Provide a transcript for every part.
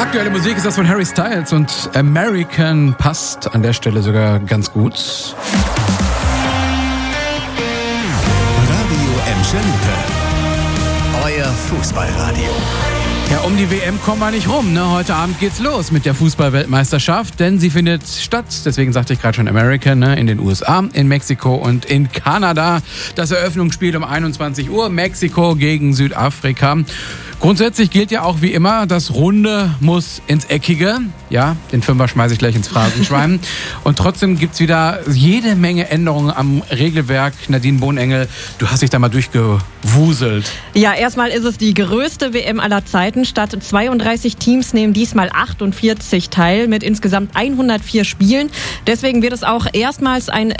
Aktuelle Musik ist das von Harry Styles und American passt an der Stelle sogar ganz gut. Radio Emschelte, euer Fußballradio. Ja, um die WM kommen wir nicht rum, ne? Heute Abend geht's los mit der Fußball-Weltmeisterschaft, denn sie findet statt, deswegen sagte ich gerade schon American, ne? In den USA, in Mexiko und in Kanada. Das Eröffnungsspiel um 21 Uhr, Mexiko gegen Südafrika. Grundsätzlich gilt ja auch wie immer, das Runde muss ins Eckige. Ja, den Fünfer schmeiße ich gleich ins Phrasenschwein. Und trotzdem gibt's wieder jede Menge Änderungen am Regelwerk. Nadine Bohnengel, du hast dich da mal durchgewuselt. Ja, erstmal ist es die größte WM aller Zeiten. Statt 32 Teams nehmen diesmal 48 teil mit insgesamt 104 Spielen. Deswegen wird es auch erstmals ein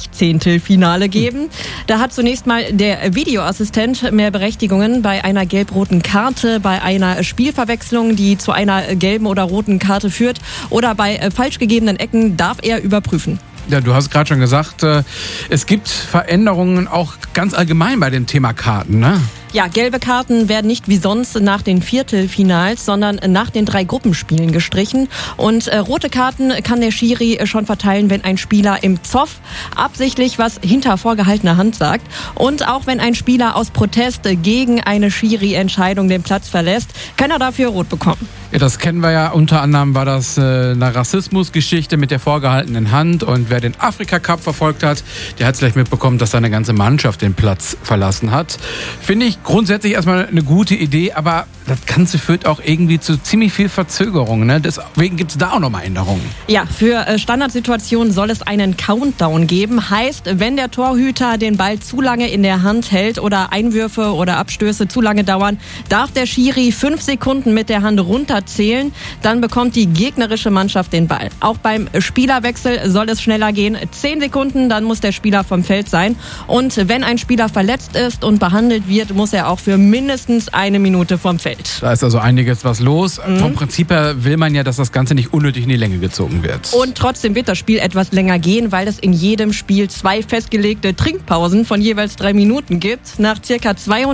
16. Finale geben. Da hat zunächst mal der Videoassistent mehr Berechtigungen bei einer gelb-roten Karte, bei einer Spielverwechslung, die zu einer gelben oder roten Karte führt, oder bei falsch gegebenen Ecken darf er überprüfen. Ja, du hast gerade schon gesagt, es gibt Veränderungen auch ganz allgemein bei dem Thema Karten, ne? Ja, gelbe Karten werden nicht wie sonst nach den Viertelfinals, sondern nach den 3 Gruppenspielen gestrichen. Und rote Karten kann der Schiri schon verteilen, wenn ein Spieler im Zoff absichtlich was hinter vorgehaltener Hand sagt. Und auch wenn ein Spieler aus Protest gegen eine Schiri-Entscheidung den Platz verlässt, kann er dafür rot bekommen. Ja, das kennen wir ja. Unter anderem war das eine Rassismusgeschichte mit der vorgehaltenen Hand. Und wer den Afrika-Cup verfolgt hat, der hat es vielleicht mitbekommen, dass seine ganze Mannschaft den Platz verlassen hat. Finde ich grundsätzlich erstmal eine gute Idee, aber das Ganze führt auch irgendwie zu ziemlich viel Verzögerung, ne? Deswegen gibt es da auch nochmal Änderungen. Ja, für Standardsituationen soll es einen Countdown geben. Heißt, wenn der Torhüter den Ball zu lange in der Hand hält oder Einwürfe oder Abstöße zu lange dauern, darf der Schiri 5 Sekunden mit der Hand runterzählen. Dann bekommt die gegnerische Mannschaft den Ball. Auch beim Spielerwechsel soll es schneller gehen. 10 Sekunden, dann muss der Spieler vom Feld sein. Und wenn ein Spieler verletzt ist und behandelt wird, muss er auch für mindestens 1 Minute vom Feld. Da ist also einiges was los. Vom Prinzip her will man ja, dass das Ganze nicht unnötig in die Länge gezogen wird. Und trotzdem wird das Spiel etwas länger gehen, weil es in jedem Spiel 2 festgelegte Trinkpausen von jeweils 3 Minuten gibt. Nach circa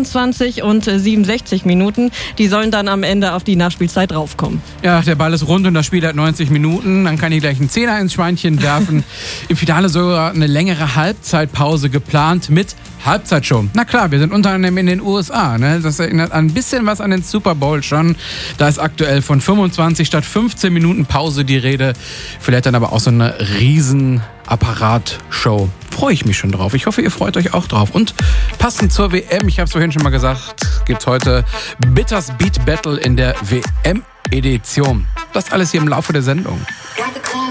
22 und 67 Minuten. Die sollen dann am Ende auf die Nachspielzeit draufkommen. Ja, der Ball ist rund und das Spiel hat 90 Minuten. Dann kann ich gleich einen Zehner ins Schweinchen werfen. Im Finale sogar eine längere Halbzeitpause geplant mit Halbzeitshow. Na klar, wir sind unter anderem in den USA. Ne? Das erinnert ein bisschen was an den Super Bowl schon. Da ist aktuell von 25 statt 15 Minuten Pause die Rede. Vielleicht dann aber auch so eine riesen Apparatshow. Freue ich mich schon drauf. Ich hoffe, ihr freut euch auch drauf. Und passend zur WM, ich habe es vorhin schon mal gesagt, gibt's heute Bitters Beat Battle in der WM-Edition. Das alles hier im Laufe der Sendung.